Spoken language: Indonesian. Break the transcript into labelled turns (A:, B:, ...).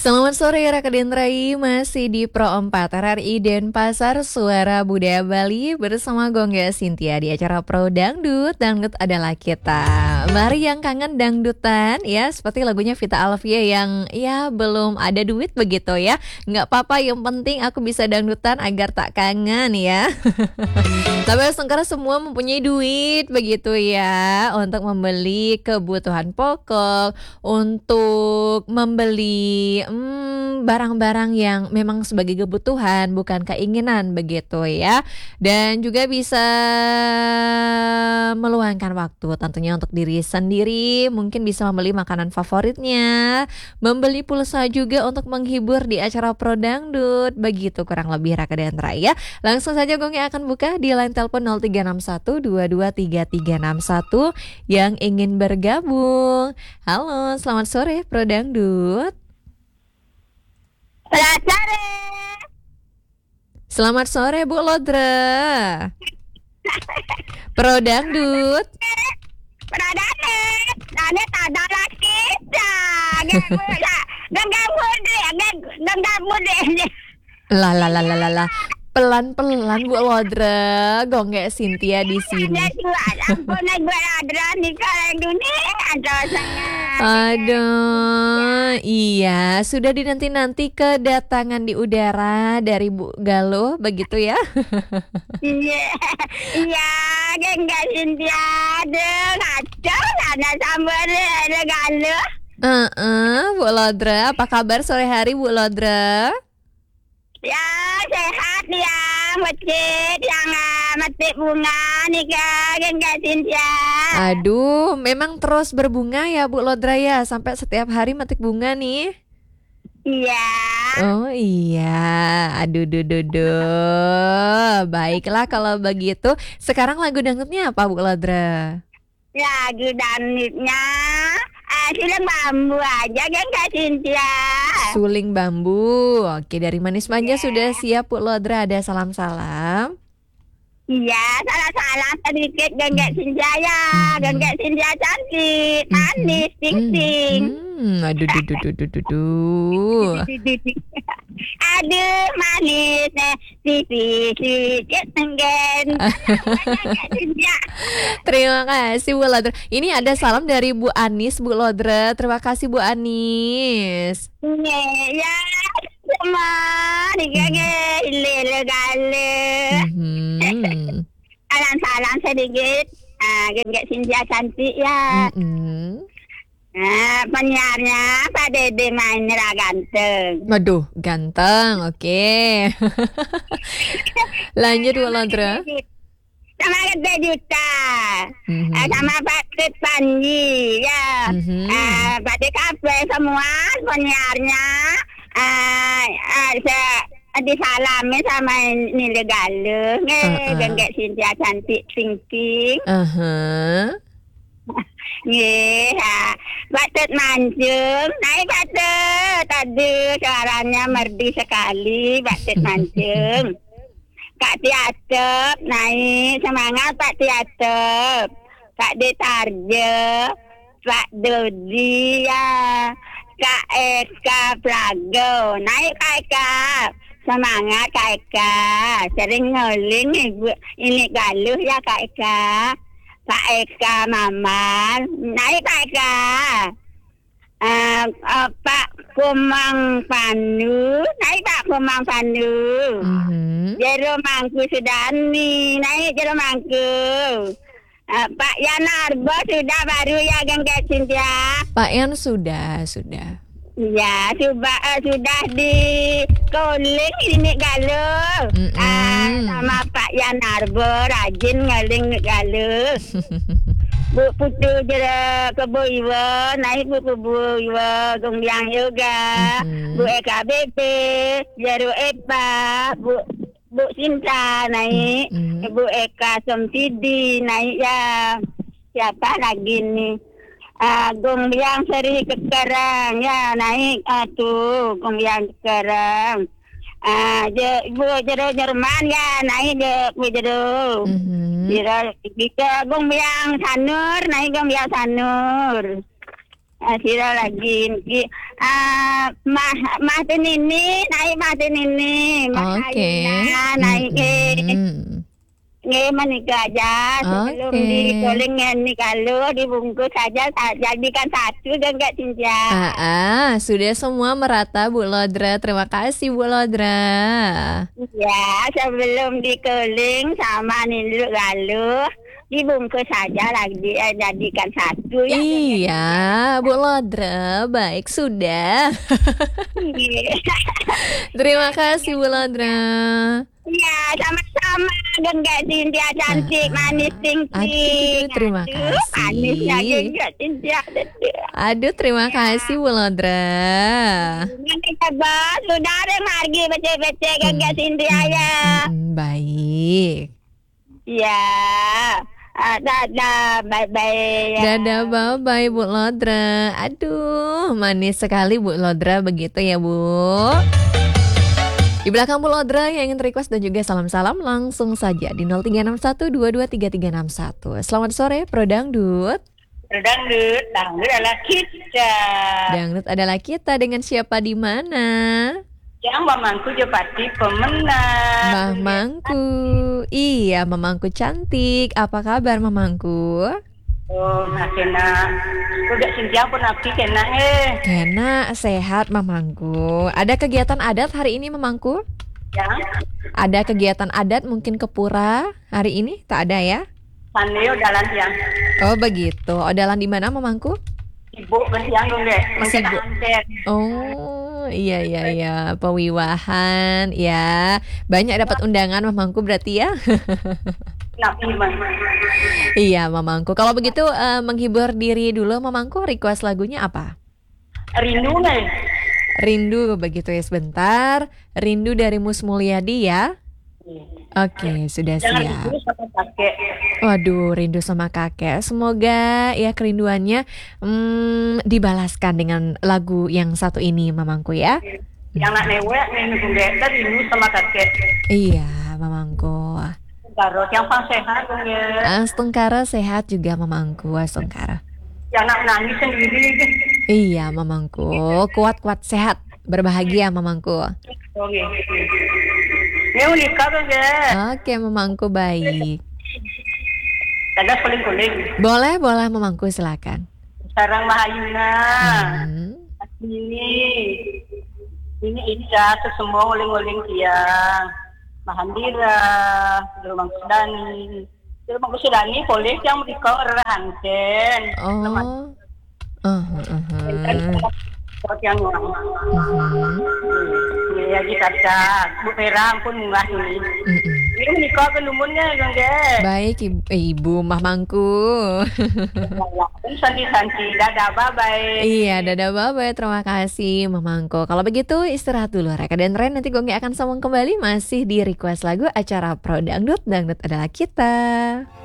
A: Selamat sore Raka Dendrai, masih di Pro 4 RRI Denpasar, Suara Budaya Bali bersama Gongga Cynthia di acara Pro Dangdut. Dangdut adalah kita. Mari yang kangen dangdutan ya, seperti lagunya Vita Alvia yang ya belum ada duit begitu ya. Nggak apa-apa, yang penting aku bisa dangdutan agar tak kangen ya. Tapi sekarang semua mempunyai duit begitu ya, untuk membeli kebutuhan pokok, untuk membeli barang-barang yang memang sebagai kebutuhan bukan keinginan begitu ya. Dan juga bisa meluangkan waktu tentunya untuk diri sendiri, mungkin bisa membeli makanan favoritnya, membeli pulsa juga untuk menghibur di acara Pro Dangdut. Begitu kurang lebih Raka Dendra ya. Langsung saja Gongnya akan buka di line telepon 0361 223361 yang ingin bergabung. Halo, selamat sore Pro Dangdut.
B: Selamat sore.
A: Selamat sore Bu Lodra. Pro Dangdut.
B: Danet adalah kita. Genggam muda.
A: Lah. Pelan-pelan Bu Lodra, Gongga Cynthia di sini. Aduh, iya, sudah dinanti-nanti kedatangan di udara dari Bu Galuh, begitu ya?
B: Iya, Gengga Cynthia, kacau, ada sambal, ada Galuh.
A: Bu Lodra, apa kabar sore hari Bu Lodra?
B: Ya, sehat ya, metik yang metik bunga nih Gengga Cynthia.
A: Aduh, memang terus berbunga ya Bu Lodra ya, sampai setiap hari metik bunga nih.
B: Iya.
A: Oh iya, aduh. Baiklah kalau begitu. Sekarang lagu dangdutnya apa Bu Lodra?
B: Lagu dangdutnya Suling Bambu aja Gengga Cynthia.
A: Suling Bambu. Oke, dari Manis Manja sudah siap Bu Lodra, ada salam-salam.
B: Iya, salah-salah sedikit Gengga Cynthia ya. Gengga Cynthia cantik, manis, ting-ting.
A: Aduh.
B: Aduh, manis, sedikit enggen.
A: Terima kasih Bu Lodra. Ini ada salam dari Bu Anis Bu Lodra. Terima kasih Bu Anis.
B: Ya, sama digage lele gale. Salam sedikit. Gengga Cynthia cantik ya. Penyiarnya Pak Dede Mainra ganteng.
A: Waduh, ganteng. Oke. Lanjut Bu Lodra.
B: Sama Gede Juta. Sama Pak Tit Panji ya. Pak Tit Kafe semua penyiarnya. Disalami sama Nile Galuh. Gengga Cynthia cantik ting-ting. Batet mancung, naik batet. Tadi suaranya merdu sekali, batet mancung. Kak Tiatep, naik semangat Pak Tiatep. Kak Detarje, Pak Dodi ya. Kak Eka Plago, naik Kak Eka. Semangat Kak Eka. Sering nguling ini Galuh ya Kak Eka. Pak Eka Maman, naik Pak Eka. Pak Kumang Panu, naik Pak Kumang Panu. Jero Mangku Sudani, naik Jero Mangku. Pak Yanarbo sudah baru ya Gengga Cynthia.
A: Pak Yan sudah.
B: Ya, sudah di Koling ini Galuh. Sama Pak Yanarbo rajin ngaling Galuh. Bu Putu jera Kebo Iwa, naik Bu Kebo Iwa Gongbiang juga. Bu EKBP, Jero Epa, Bu Sinta naik. Bu Eka Somsidi naik ya. Siapa lagi nih? Gongbiang Seri Kekarang ya naik tuh Gongbiang Kekarang. Ibu jero Jerman ya naik Bu jero. Jero kita Gongbiang Sanur naik Gongbiang Sanur. Sila lagi. Mah tinini, naik mah tinini. Mah
A: Oke.
B: Aina, naik
A: Mm-mm.
B: manika aja. Sebelum
A: Oke.
B: digoreng ini kalau dibungkus saja, jadikan satu dan enggak Cynthia.
A: Sudah semua merata Bu Lodra. Terima kasih Bu Lodra.
B: Ya, sebelum dikeling sama niluk lalu dibungkus saja lagi, jadikan satu ya.
A: Iya, Bu Lodra. Baik, sudah. Terima kasih Bu Lodra.
B: Iya, sama-sama Genggak Cynthia cantik, manis ting-ting.
A: Aduh, terima
B: Manisnya
A: kasih.
B: Genggak Cynthia.
A: Aduh, terima kasih Bu Lodra.
B: Nanti bos, sudah ada margi becek-becek Genggak Cynthia ya.
A: Baik.
B: Ya, dadah, bye-bye.
A: Dadah, bye-bye Bu Lodra. Aduh, manis sekali Bu Lodra begitu ya Bu. Di belakang Bu Lodra yang ingin request dan juga salam-salam langsung saja di 0361223361. Selamat sore Pro Dangdut.
B: Dangdut adalah kita.
A: Dangdut adalah kita, dengan siapa di mana?
B: Yang mamangku Jepati pemenang.
A: Mamangku. Iya, mamangku cantik. Apa kabar mamangku?
B: Oh, kena. Udah Cynthia pun api kena
A: Kena sehat mamangku. Ada kegiatan adat hari ini mamangku?
B: Ya.
A: Ada kegiatan adat mungkin ke pura hari ini? Tak ada ya?
B: Saneo dalan tiang.
A: Oh begitu. Odalan di mana mamangku?
B: Sibuk bersiang dong deh.
A: Sibuk.
B: Anten.
A: Oh iya. Pewiwahan ya. Banyak dapat undangan mamangku berarti ya.
B: Napi man.
A: Iya mamangku. Kalau begitu menghibur diri dulu mamangku. Request lagunya apa?
B: Rindu nih.
A: Rindu begitu ya, sebentar. Rindu dari Mus Mulyadi ya. Oke, sudah
B: Jangan
A: siap.
B: rindu sama kakek.
A: Waduh, rindu sama kakek. Semoga ya kerinduannya dibalaskan dengan lagu yang satu ini mamangku ya.
B: Yang nak newek nih rindu sama kakek.
A: Iya mamangku.
B: Garot yang pang sehat dong ya.
A: Astungkara sehat juga mamangku. Astungkara.
B: Yang nak nangis sendiri.
A: Iya mamangku. Kuat-kuat sehat. Berbahagia mamangku.
B: Oke. Ini unika dong ya.
A: Oke mamangku, baik.
B: Ada kuling-kuling.
A: Boleh mamangku, silakan.
B: Sarang Mahayuna. Ini Ida semua uling-uling tiang. Mahandira, Rumang Sudani. Rumang Sudani boleh yang mereka ranten.
A: Oh.
B: Yang ya kita Bu Perang pun munggah ini. Ini menikah ke lumunnya dong deh.
A: Baik ibu mamangku.
B: Santi dadah bye.
A: Iya, dadah bye. Terima kasih mamangku. Kalau begitu istirahat dulu Reka dan Ren, nanti gue akan sambung kembali masih di request lagu acara Pro Dangdut. Dangdut adalah kita.